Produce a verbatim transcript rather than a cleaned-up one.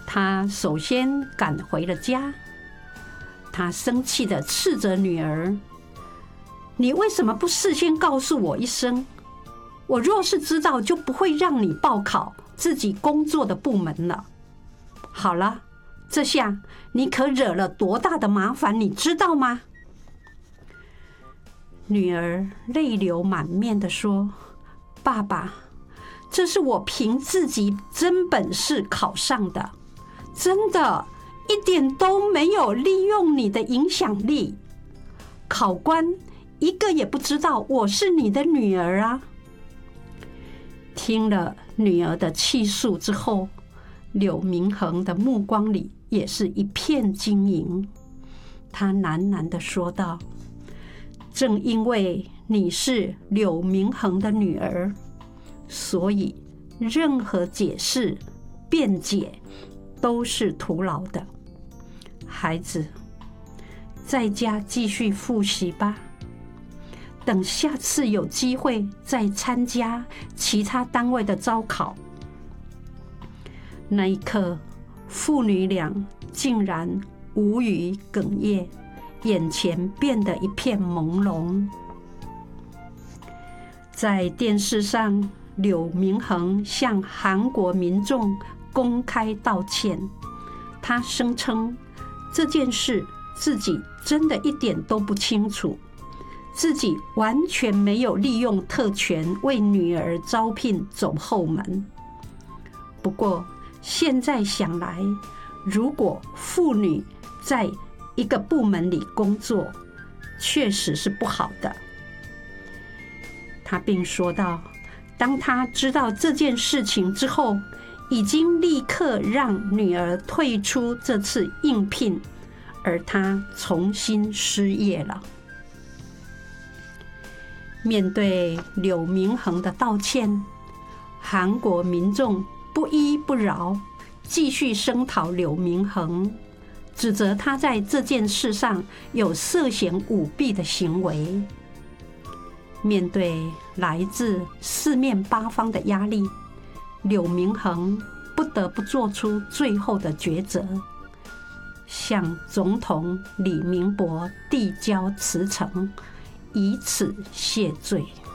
他首先赶回了家，他生气地斥责女儿：“你为什么不事先告诉我一声？我若是知道，就不会让你报考自己工作的部门了。好了，这下你可惹了多大的麻烦，你知道吗？”女儿泪流满面地说：“爸爸，这是我凭自己真本事考上的，真的一点都没有利用你的影响力。考官一个也不知道我是你的女儿啊。”听了女儿的气诉之后，柳明衡的目光里也是一片晶莹。他喃喃地说道：“正因为你是柳明衡的女儿，所以任何解释、辩解都是徒劳的。孩子，在家继续复习吧。等下次有机会再参加其他单位的招考。”那一刻，父女俩竟然无语哽咽，眼前变得一片朦胧。在电视上，柳明衡向韩国民众公开道歉，他声称这件事自己真的一点都不清楚，自己完全没有利用特权为女儿招聘走后门。不过现在想来，如果妇女在一个部门里工作，确实是不好的。他并说道，当他知道这件事情之后，已经立刻让女儿退出这次应聘，而他重新失业了。面对柳明衡的道歉，韩国民众不依不饶，继续声讨柳明衡，指责他在这件事上有涉嫌舞弊的行为。面对来自四面八方的压力，柳明衡不得不做出最后的抉择，向总统李明博递交辞呈，以此谢罪。